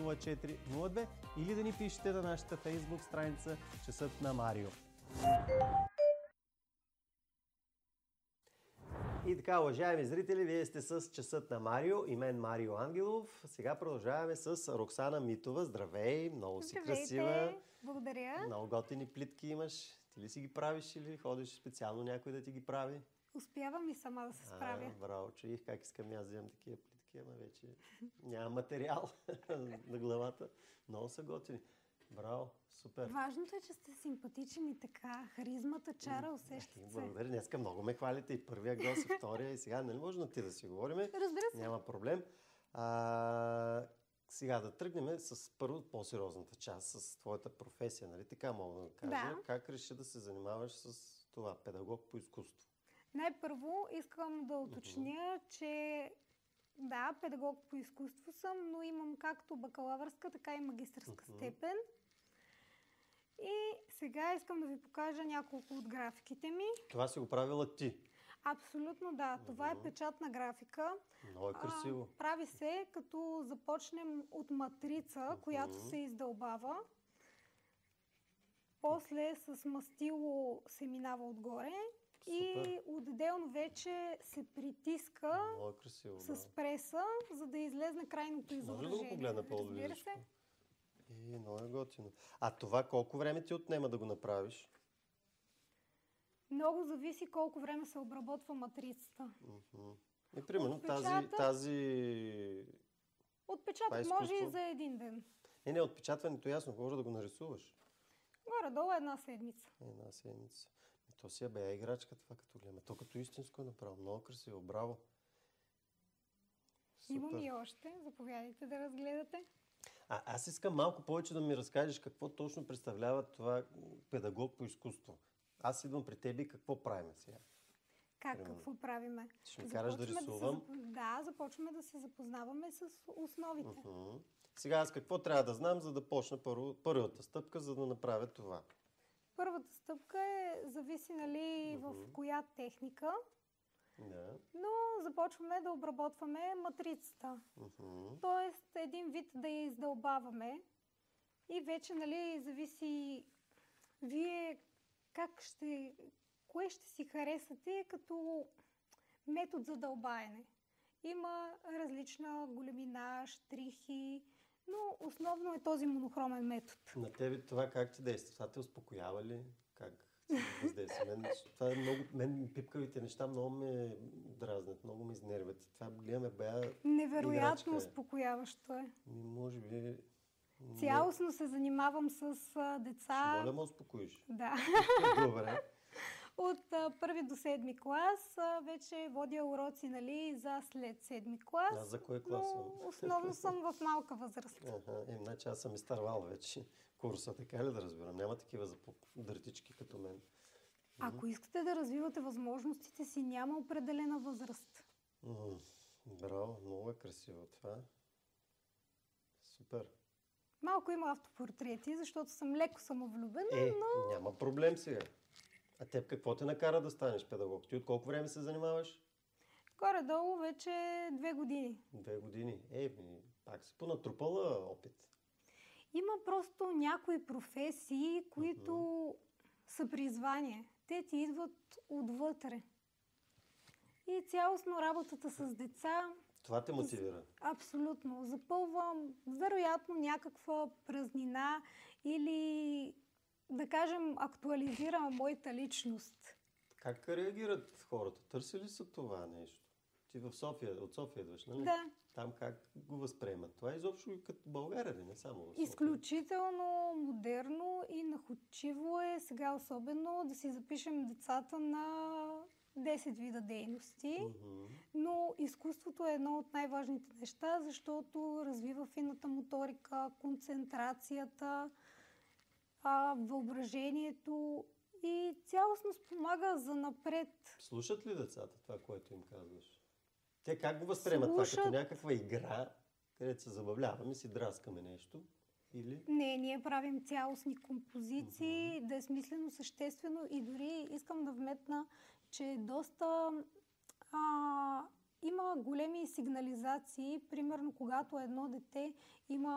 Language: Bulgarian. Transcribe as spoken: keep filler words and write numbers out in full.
нула четири нула две или да ни пишете на нашата фейсбук страница Часът на Марио. И така, уважаеми зрители, вие сте с Часът на Марио и мен Марио Ангелов. Сега продължаваме с Роксана Митова. Здравей, много си Здравейте. Красива. Благодаря. Много готини плитки имаш. Ти ли си ги правиш или ходиш специално някой да ти ги прави? Успявам и сама да се справя. А, браво, чуих как искам аз да вземам такива плитки, ама вече няма материал на главата. Много са готини. Браво, супер. Важното е, че сте симпатичен и така. Харизмата, чара, усещате се. Благодаря. Днеска много ме хвалите. И първия гост, и втория, и сега. Нали може на ти да си говорим? Разбира се. Няма проблем. А, сега да тръгнем с първо по-сериозната част, с твоята професия. Нали така мога да кажа? Да. Как реши да се занимаваш с това? Педагог по изкуство. Най-първо искам да уточня, uh-huh. че да, педагог по изкуство съм, но имам както бакалавърска, така и магистърска uh-huh. степен. И сега искам да ви покажа няколко от графиките ми. Това си го правила ти? Абсолютно да. Това uh-huh. е печатна графика. Много е красиво. А, прави се като започнем от матрица, uh-huh. която се издълбава. После с мастило се минава отгоре. Супер. И отделно вече се притиска красиво, с да. преса, за да излезне крайното изображение. Може да го погледна по-близко? И много е готино. А това колко време ти отнема да го направиш? Много зависи колко време се обработва матрицата. Uh-huh. И примерно Отпечатък... тази... тази... Отпечатък може и за един ден. Не, не, отпечатването ясно. Може да го нарисуваш. Горе-долу една седмица. Една седмица. И то си е бея играчка това, като гледаме. То като истинско е направо. Много красиво. Браво. Супер. Имам и още. Заповядайте да разгледате. А, аз искам малко повече да ми разкажеш какво точно представлява това педагог по изкуство. Аз идвам при теб и какво правим сега? Как? Примерно. Какво правиме? Ще ми караш да рисувам? Да, се, да, започваме да се запознаваме с основите. Uh-huh. Сега аз какво трябва да знам, за да почна първо, първата стъпка, за да направя това? Първата стъпка е, зависи нали uh-huh. в коя техника, yeah. но започваме да обработваме матрицата. Uh-huh. Тоест един вид да я издълбаваме и вече нали зависи вие как ще, кое ще си харесате като метод за дълбаене. Има различна големина, щрихи, но основно е този монохромен метод. На тебе това как ти действа? Това те успокоява ли? Как ти въздейства? Мен, това е много, мен пипкавите неща много ме дразнят, много ме изнервят. Това гледаме бея невероятно играчка. Успокояващо е. Може би... Цялостно се занимавам с а, деца. Ще моля ме успокоиш. Да. Добре. От а, първи до седми клас а, вече водя уроци, нали, за след седми клас. А за кой клас съм? Но основно съм в малка възраст. Ага, е, значи аз съм изтървал вече курса, така ли да разбирам? Няма такива за дъртички като мен. Ако искате да развивате възможностите си, няма определена възраст. М-м, браво, много е красиво това. Супер. Малко има автопортрети, защото съм леко самовлюбена, е, но... няма проблем сега. А теб какво те накара да станеш педагог? Ти от колко време се занимаваш? Горе-долу вече две години. Две години. Е, пак си понатрупала опит. Има просто някои професии, които uh-huh. са призвание. Те ти идват отвътре. И цялостно работата с деца... Това те мотивира? Абсолютно. Запълвам вероятно някаква празнина или, да кажем, актуализирам моята личност. Как реагират хората? Търси ли са това нещо? Ти в София, от София идваш, нали? Да. Там как го възприемат? Това е изобщо и като България, не само в София. Изключително модерно и находчиво е сега особено да си запишем децата на десет вида дейности, uh-huh. но изкуството е едно от най-важните неща, защото развива финната моторика, концентрацията, а, въображението и цялостно спомага за напред. Слушат ли децата това, което им казваш? Те как го възприемат Слушат... това? Като някаква игра, където се забавляваме, си драскаме нещо? Или? Не, ние правим цялостни композиции, uh-huh. да е смислено, съществено и дори искам да вметна, че доста а, има големи сигнализации, примерно когато едно дете има